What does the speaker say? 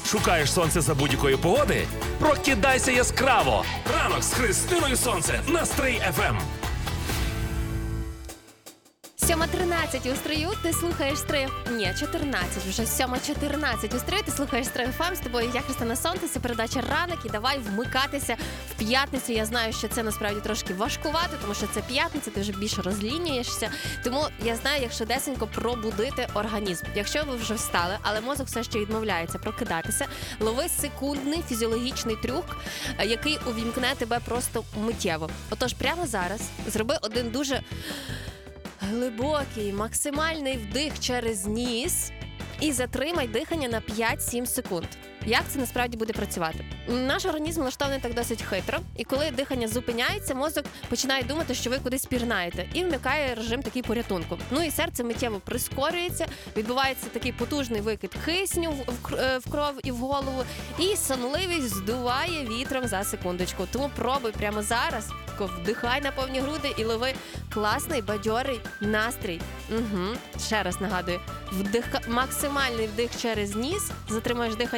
Шукаєш сонце за будь-якої погоди? Прокидайся яскраво! Ранок з Христиною Сонце на Стрий ФМ. 7:13 у Стрию, ти слухаєш Стрий... Ні, 14, вже 7:14 у Стрию, ти слухаєш Стрий ФМ, з тобою я, Христина Сонце, це передача «Ранок» і давай вмикатися в п'ятницю. Я знаю, що це насправді трошки важкувато, тому що це п'ятниця, ти вже більше розлінюєшся, тому я знаю, як швидесенько пробудити організм. Якщо ви вже встали, але мозок все ще відмовляється прокидатися, лови секундний фізіологічний трюк, який увімкне тебе просто миттєво. Отож, прямо зараз зроби один дуже глибокий, максимальний вдих через ніс і затримай дихання на 5-7 секунд. Як це насправді буде працювати? Наш організм влаштований так досить хитро, і коли дихання зупиняється, мозок починає думати, що ви кудись пірнаєте, і вмикає режим такий порятунку. Ну і серце миттєво прискорюється, відбувається такий потужний викид кисню в кров і в голову, і сонливість здуває вітром за секундочку. Тому пробуй прямо зараз, вдихай на повні груди і лови класний, бадьорий настрій. Ще раз нагадую, максимальний вдих через ніс, затримаєш дихання